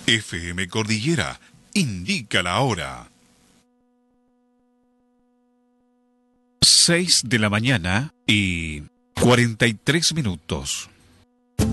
FM Cordillera indica la hora. 6 de la mañana y 43 minutos.